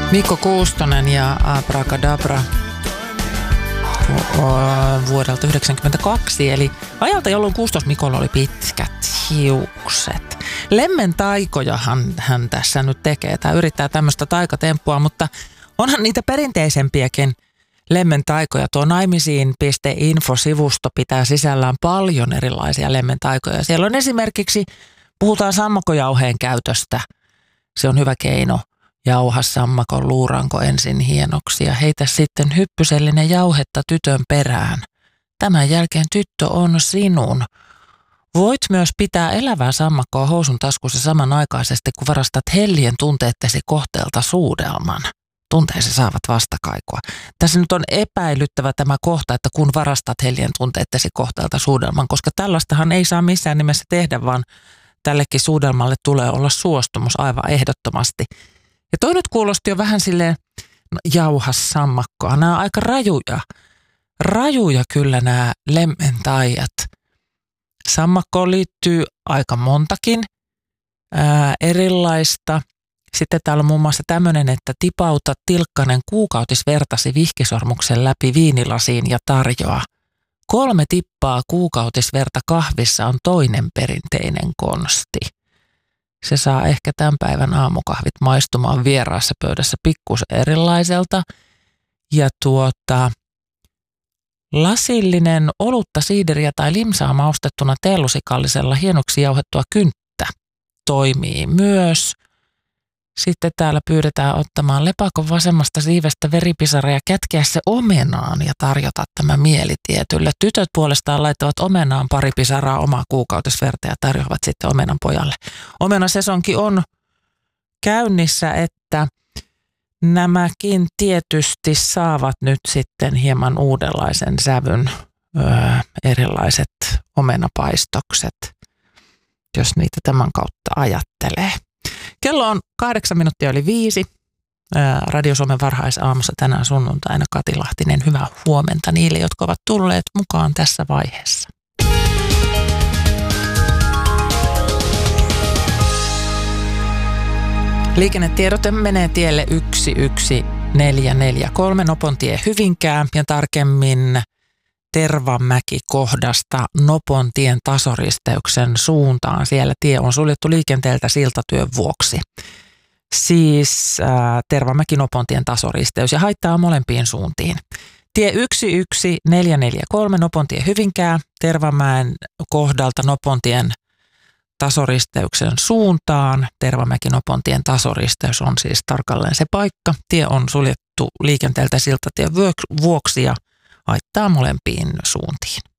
Mikko Kuustonen ja Abracadabra vuodelta 1992, eli ajalta, jolloin Kuustos Mikolla oli pitkät hiukset. Lemmen taikojahan hän tässä nyt tekee, tai yrittää tämmöistä taikatemppua, mutta onhan niitä perinteisempiäkin lemmen taikoja. Tuo naimisiin.info-sivusto pitää sisällään paljon erilaisia lemmen taikoja. Siellä on esimerkiksi, puhutaan sammakojauheen käytöstä. Se on hyvä keino. Jauha sammakon luuranko ensin hienoksi ja heitä sitten hyppysellinen jauhetta tytön perään. Tämän jälkeen tyttö on sinun. Voit myös pitää elävää sammakkoa housun taskussa samanaikaisesti, kun varastat hellien tunteettesi kohteelta suudelman. Tunteesi saavat vastakaikua. Tässä nyt on epäilyttävä tämä kohta, että kun varastat hellien tunteettesi kohteelta suudelman, koska tällaistahan ei saa missään nimessä tehdä, vaan tällekin suudelmalle tulee olla suostumus aivan ehdottomasti. Ja toi nyt kuulosti jo vähän silleen, jauha sammakkoa. Nämä on aika rajuja kyllä nämä lemmentajat. Sammakkoon liittyy aika montakin erilaista. Sitten täällä on muun muassa tämmöinen, että tipauta tilkkanen kuukautisvertasi vihkisormuksen läpi viinilasiin ja tarjoa. 3 tippaa kuukautisverta kahvissa on toinen perinteinen konsti. Se saa ehkä tämän päivän aamukahvit maistumaan vieraassa pöydässä pikkusen erilaiselta. Ja lasillinen olutta, siideriä tai limsaa maustettuna teelusikallisella hienoksi jauhettua kynttä toimii myös. Sitten täällä pyydetään ottamaan lepakon vasemmasta siivestä veripisara ja kätkeä se omenaan ja tarjota tämä mielitietylle. Tytöt puolestaan laittavat omenaan pari pisaraa omaa kuukautisverta ja tarjoavat sitten omenan pojalle. Omenasesonki on käynnissä, että nämäkin tietysti saavat nyt sitten hieman uudenlaisen sävyn, erilaiset omenapaistokset, jos niitä tämän kautta ajattelee. Kello on 5:08. Radio Suomen varhaisaamussa tänään sunnuntaina Kati Lahtinen. Hyvää huomenta niille, jotka ovat tulleet mukaan tässä vaiheessa. Liikennetiedote menee tielle 11443 Nopontie Hyvinkää ja tarkemmin Tervamäki-kohdasta Nopontien tasoristeyksen suuntaan. Siellä tie on suljettu liikenteeltä siltatyön vuoksi. Siis Tervamäki-Nopontien tasoristeys ja haittaa molempiin suuntiin. Tie 11443 Nopontie Hyvinkää Tervamäen kohdalta Nopontien tasoristeyksen suuntaan. Tervamäki-Nopontien tasoristeys on siis tarkalleen se paikka. Tie on suljettu liikenteeltä siltatien vuoksi ja haittaa molempiin suuntiin.